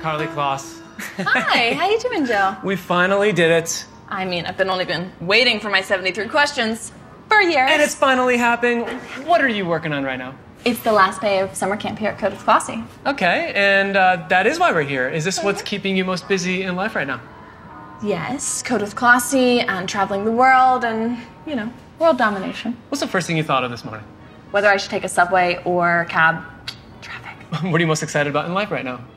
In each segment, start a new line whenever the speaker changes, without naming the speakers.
Carly Kloss.
Hi, how you doing, Joe?
We finally did it.
I mean, I've only been waiting for my 73 questions for years.
And it's finally happening. What are you working on right now?
It's the last day of summer camp here at Code with Klossy.
Okay, and that is why we're here. Is this what's keeping you most busy in life right now?
Yes, Code with Klossy and traveling the world and, world domination.
What's the first thing you thought of this morning?
Whether I should take a subway or cab. Traffic.
What are you most excited about in life right now?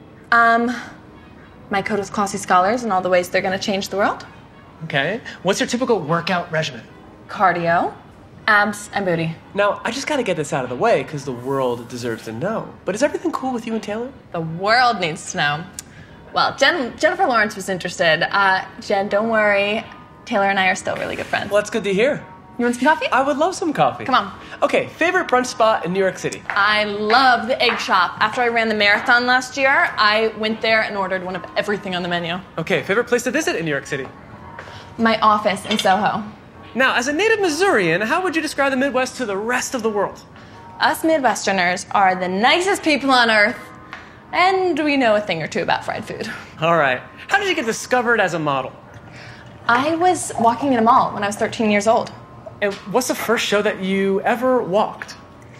My Code with Klossy scholars and all the ways they're going to change the world.
Okay. What's your typical workout regimen?
Cardio, abs, and booty.
Now, I just gotta get this out of the way because the world deserves to know. But is everything cool with you and Taylor?
The world needs to know. Well, Jennifer Lawrence was interested. Jen, don't worry. Taylor and I are still really good friends.
Well, that's good to hear.
You want some coffee?
I would love some coffee.
Come on.
Okay, favorite brunch spot in New York City?
I love the Egg Shop. After I ran the marathon last year, I went there and ordered one of everything on the menu.
Okay, favorite place to visit in New York City?
My office in Soho.
Now, as a native Missourian, how would you describe the Midwest to the rest of the world?
Us Midwesterners are the nicest people on earth, and we know a thing or two about fried food.
All right. How did you get discovered as a model?
I was walking in a mall when I was 13 years old.
And what's the first show that you ever walked?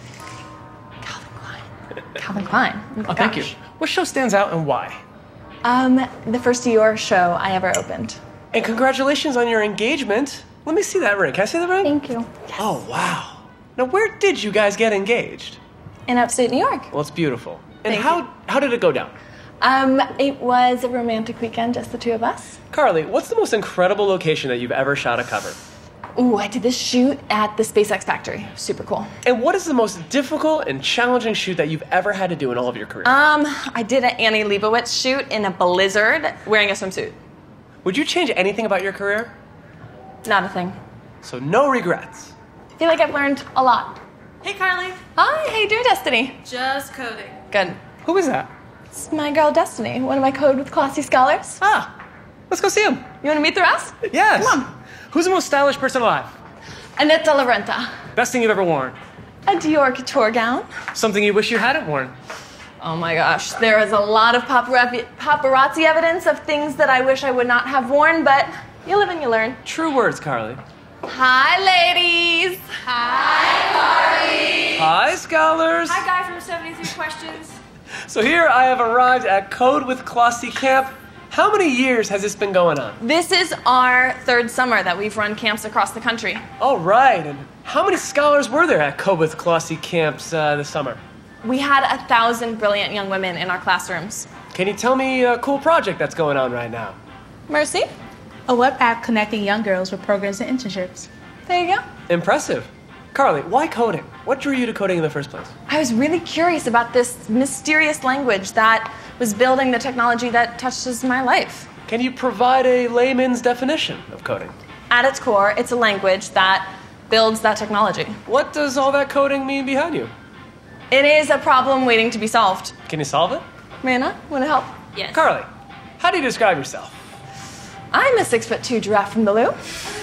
Calvin Klein. Calvin Klein.
Oh, thank you. What show stands out and why?
The first Dior show I ever opened.
And congratulations on your engagement. Let me see that ring. Can I see the ring?
Thank you.
Yes. Oh, wow. Now, where did you guys get engaged?
In upstate New York.
Well, it's beautiful. And
Thank
how did it go down?
It was a romantic weekend, just the two of us.
Carly, what's the most incredible location that you've ever shot a cover?
Ooh, I did this shoot at the SpaceX factory. Super cool.
And what is the most difficult and challenging shoot that you've ever had to do in all of your career?
I did an Annie Leibovitz shoot in a blizzard wearing a swimsuit.
Would you change anything about your career?
Not a thing.
So no regrets.
I feel like I've learned a lot.
Hey, Carly.
Hi, how you doing, Destiny?
Just coding.
Good.
Who is that?
It's my girl, Destiny, one of my Code with Klossy scholars.
Ah, let's go see him.
You want to meet the rest?
Yes.
Come on.
Who's the most stylish person alive?
Annette de la Renta.
Best thing you've ever worn?
A Dior couture gown.
Something you wish you hadn't worn?
Oh my gosh, there is a lot of paparazzi evidence of things that I wish I would not have worn, but you live and you learn.
True words, Carly.
Hi, ladies.
Hi, Carly.
Hi, scholars.
Hi, guy from 73 Questions.
So here I have arrived at Code with Klossy Camp. How many years has this been going on?
This is our third summer that we've run camps across the country.
All right, and how many scholars were there at Code with Klossy camps this summer?
We had 1,000 brilliant young women in our classrooms.
Can you tell me a cool project that's going on right now?
Mercy?
A web app connecting young girls with programs and internships.
There you go.
Impressive. Carly, why coding? What drew you to coding in the first place?
I was really curious about this mysterious language that was building the technology that touches my life.
Can you provide a layman's definition of coding?
At its core, it's a language that builds that technology.
What does all that coding mean behind you?
It is a problem waiting to be solved.
Can you solve it?
Mariana, want to help?
Yes.
Carly, how do you describe yourself?
I'm a 6'2" giraffe from the Lou.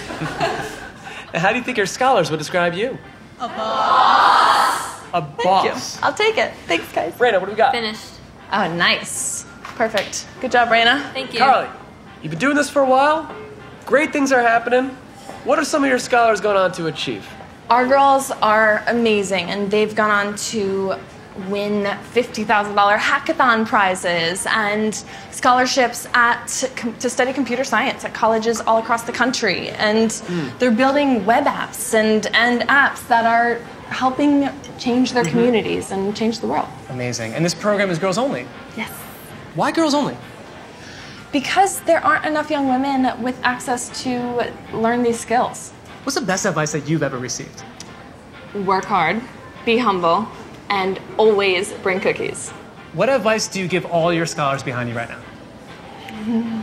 And how do you think your scholars would describe you?
A boss.
A boss.
I'll take it. Thanks, guys.
Raina, what do we got?
Finished.
Oh, nice. Perfect. Good job, Raina.
Thank you.
Carly, you've been doing this for a while. Great things are happening. What are some of your scholars going on to achieve?
Our girls are amazing, and they've gone on to win $50,000 hackathon prizes and scholarships to study computer science at colleges all across the country. And they're building web apps and apps that are helping change their communities and change the world.
Amazing. And this program is girls only.
Yes.
Why girls only?
Because there aren't enough young women with access to learn these skills.
What's the best advice that you've ever received?
Work hard, be humble, and always bring cookies.
What advice do you give all your scholars behind you right now?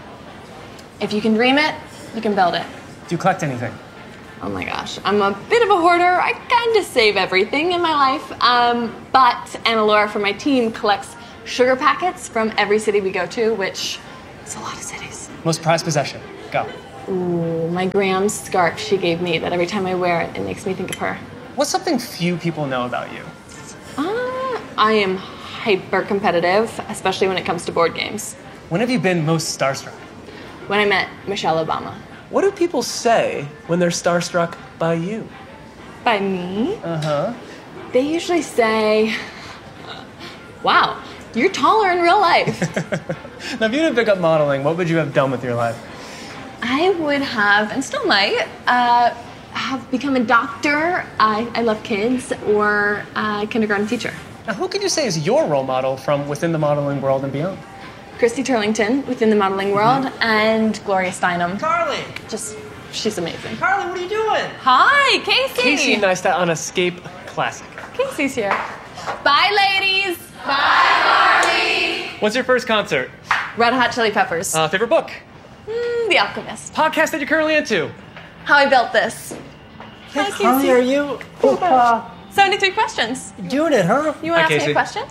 If you can dream it, you can build it.
Do you collect anything?
Oh my gosh, I'm a bit of a hoarder. I kind of save everything in my life. But Anna Laura from my team collects sugar packets from every city we go to, which is a lot of cities.
Most prized possession. Go.
Ooh, my Graham's scarf she gave me that every time I wear it, it makes me think of her.
What's something few people know about you?
I am hyper competitive, especially when it comes to board games.
When have you been most starstruck?
When I met Michelle Obama.
What do people say when they're starstruck by you?
By me?
Uh-huh.
They usually say, wow, you're taller in real life.
Now, if you didn't pick up modeling, what would you have done with your life?
I would have, and still might, have become a doctor. I love kids, or a kindergarten teacher.
Now, who could you say is your role model from within the modeling world and beyond?
Christy Turlington within the modeling world, and Gloria Steinem.
Carly!
She's amazing.
Carly, what are you doing?
Hi, Casey.
Casey Neistat on Escape Classic.
Casey's here. Bye, ladies.
What's your first concert?
Red Hot Chili Peppers.
Favorite book?
The Alchemist.
Podcast that you're currently into?
How I built this. Hi,
Carly,
Casey.
are you
73 questions.
doing it, huh?
You want
Hi,
to ask me
Casey.
a question?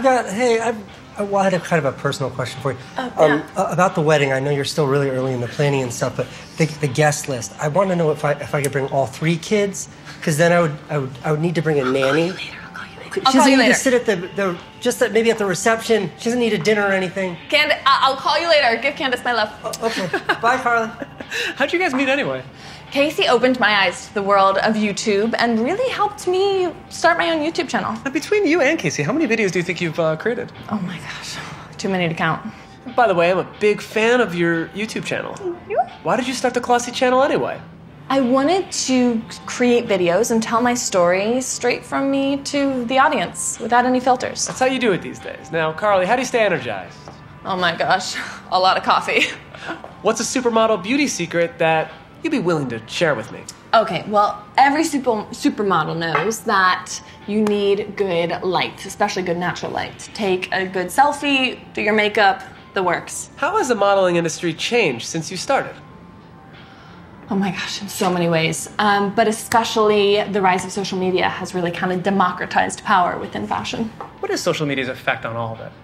I had a kind of a personal question for you.
Yeah.
About the wedding, I know you're still really early in the planning and stuff, but the guest list. I want to know if I could bring all 3 kids, because then I would need to bring a nanny.
I'll
She
call
doesn't
you
need
later.
to sit at maybe at the reception. She doesn't need a dinner or anything.
I'll call you later. Give Candace my love.
Okay, bye, Carly.
How'd you guys meet anyway?
Casey opened my eyes to the world of YouTube and really helped me start my own YouTube channel.
Now, between you and Casey, how many videos do you think you've created?
Oh my gosh, too many to count.
By the way, I'm a big fan of your YouTube channel. Why did you start the Classy channel anyway?
I wanted to create videos and tell my story straight from me to the audience without any filters.
That's how you do it these days. Now, Carly, how do you stay energized?
Oh my gosh, a lot of coffee.
What's a supermodel beauty secret that you'd be willing to share with me?
Okay, well, every supermodel knows that you need good light, especially good natural light. Take a good selfie, do your makeup, the works.
How has the modeling industry changed since you started?
Oh my gosh, in so many ways. But especially the rise of social media has really kind of democratized power within fashion.
What is social media's effect on all of it?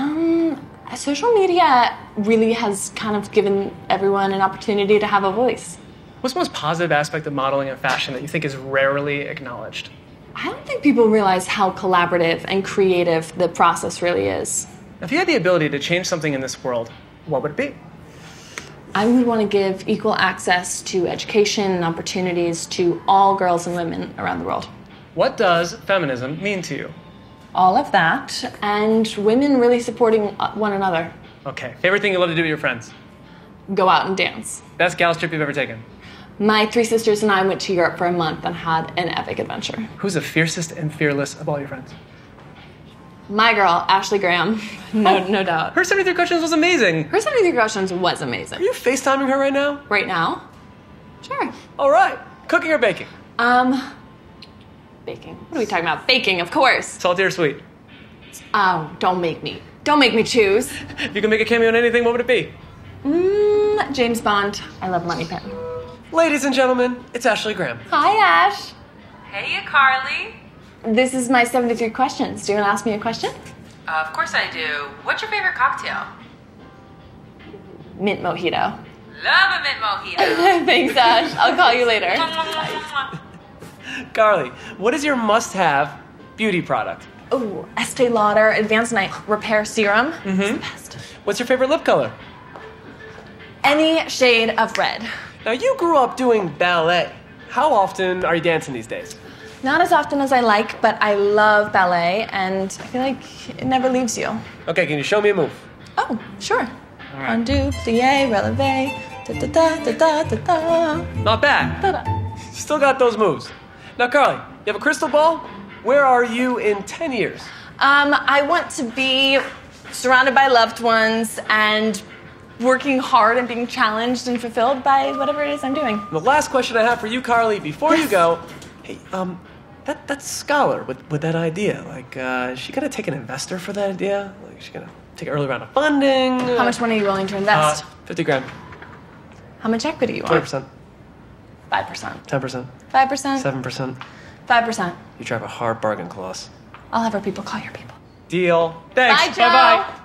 Social media really has kind of given everyone an opportunity to have a voice.
What's the most positive aspect of modeling and fashion that you think is rarely acknowledged?
I don't think people realize how collaborative and creative the process really is.
If you had the ability to change something in this world, what would it be?
I would want to give equal access to education and opportunities to all girls and women around the world.
What does feminism mean to you?
All of that, and women really supporting one another.
Okay, favorite thing you love to do with your friends?
Go out and dance.
Best gal trip you've ever taken?
My 3 sisters and I went to Europe for a month and had an epic adventure.
Who's the fiercest and fearless of all your friends?
My girl, Ashley Graham, no doubt.
Her 73 questions was amazing.
Her 73 questions was amazing.
Are you FaceTiming her right now?
Right now? Sure.
All right. Cooking or baking?
Baking. What are we talking about? Baking, of course.
Salty or sweet?
Oh, don't make me choose.
If you could make a cameo in anything, what would it be?
James Bond. I love Moneypen.
Ladies and gentlemen, it's Ashley Graham.
Hi, Ash.
Hey, Carly.
This is my 73 questions. Do you want to ask me a question?
Of course I do. What's your favorite cocktail?
Mint mojito.
Love a mint mojito.
Thanks, Ash. I'll call you later.
Carly, what is your must-have beauty product?
Ooh, Estee Lauder Advanced Night Repair Serum. It's the best.
What's your favorite lip color?
Any shade of red.
Now, you grew up doing ballet. How often are you dancing these days?
Not as often as I like, but I love ballet, and I feel like it never leaves you.
Okay, can you show me a move?
Oh, sure.
All right.
Undo, plie, releve, da-da-da-da-da-da-da.
Not bad.
Da-da.
Still got those moves. Now, Carly, you have a crystal ball? Where are you in 10 years?
I want to be surrounded by loved ones and working hard and being challenged and fulfilled by whatever it is I'm doing.
And the last question I have for you, Carly, before you go, hey, that scholar with that idea, like, is she gonna take an investor for that idea? Like, is she gonna take an early round of funding?
How much money are you willing to invest?
50 grand,
How much equity you want?
20%,
5%.
10%,
5%?
7%.
5%.
You drive a hard bargain, Claus.
I'll have our people call your people.
Deal. Thanks.
Bye, Joe.
Bye-bye.